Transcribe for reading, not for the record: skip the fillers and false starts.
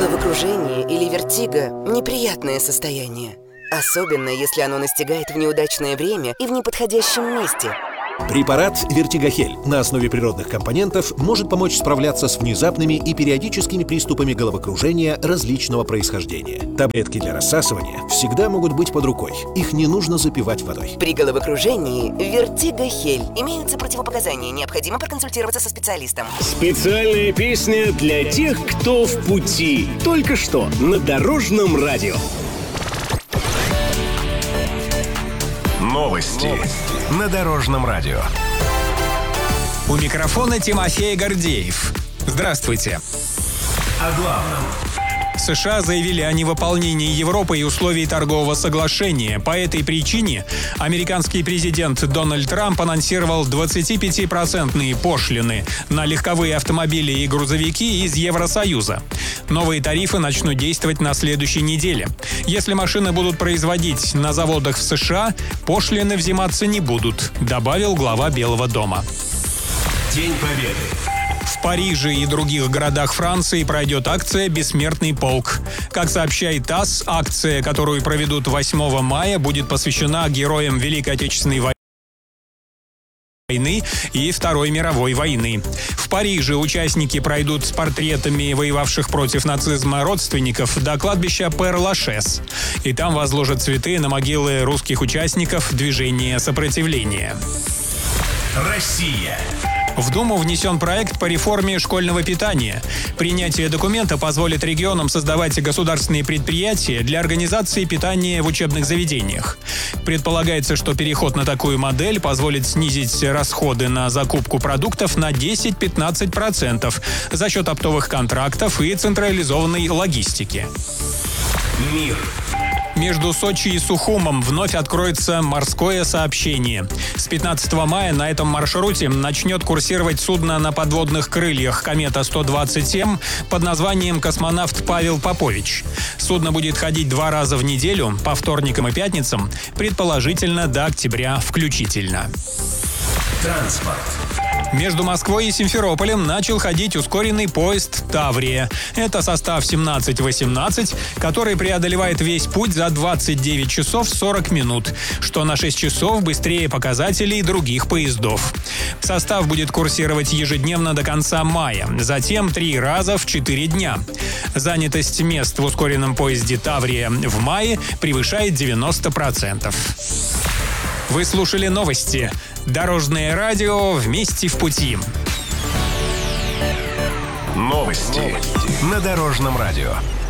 Головокружение или вертиго – неприятное состояние. Особенно, если оно настигает в неудачное время и в неподходящем месте. Препарат «Вертигохель» на основе природных компонентов может помочь справляться с внезапными и периодическими приступами головокружения различного происхождения. Таблетки для рассасывания всегда могут быть под рукой. Их не нужно запивать водой. При головокружении «Вертигохель» имеются противопоказания. Необходимо проконсультироваться со специалистом. Специальная песня для тех, кто в пути. Только что на Дорожном радио. Новости на Дорожном радио. У микрофона Тимофей Гордеев. Здравствуйте. О главном. США заявили о невыполнении Европой условий торгового соглашения. По этой причине американский президент Дональд Трамп анонсировал 25% пошлины на легковые автомобили и грузовики из Евросоюза. Новые тарифы начнут действовать на следующей неделе. Если машины будут производить на заводах в США, пошлины взиматься не будут, добавил глава Белого дома. День Победы. В Париже и других городах Франции пройдет акция «Бессмертный полк». Как сообщает ТАСС, акция, которую проведут 8 мая, будет посвящена героям Великой Отечественной войны и Второй мировой войны. В Париже участники пройдут с портретами воевавших против нацизма родственников до кладбища Пэр-Лашез. И там возложат цветы на могилы русских участников движения сопротивления. Россия. В Думу внесен проект по реформе школьного питания. Принятие документа позволит регионам создавать государственные предприятия для организации питания в учебных заведениях. Предполагается, что переход на такую модель позволит снизить расходы на закупку продуктов на 10-15% за счет оптовых контрактов и централизованной логистики. Мир. Между Сочи и Сухумом вновь откроется морское сообщение. С 15 мая на этом маршруте начнет курсировать судно на подводных крыльях «Комета-127» под названием «Космонавт Павел Попович». Судно будет ходить 2 раза в неделю, по вторникам и пятницам, предположительно до октября включительно. Транспорт. Между Москвой и Симферополем начал ходить ускоренный поезд «Таврия». Это состав 17-18, который преодолевает весь путь за 29 часов 40 минут, что на 6 часов быстрее показателей других поездов. Состав будет курсировать ежедневно до конца мая, затем 3 раза в 4 дня. Занятость мест в ускоренном поезде «Таврия» в мае превышает 90%. Вы слушали новости. Дорожное радио «Вместе в пути». Новости на Дорожном радио.